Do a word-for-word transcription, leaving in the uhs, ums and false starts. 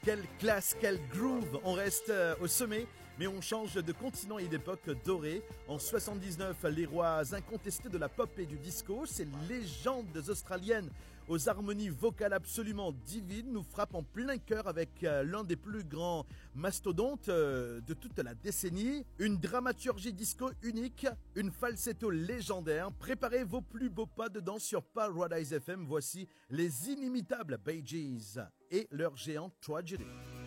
Quelle classe, quel groove. On reste euh, au sommet, mais on change de continent et d'époque dorée. En soixante-dix-neuf, les rois incontestés de la pop et du disco, ces légendes australiennes aux harmonies vocales absolument divines, nous frappent en plein cœur avec euh, l'un des plus grands mastodontes euh, de toute la décennie. Une dramaturgie disco unique, une falsetto légendaire. Préparez vos plus beaux pas de danse sur Paradise F M. Voici les inimitables Bee Gees et leur géant Tragedy.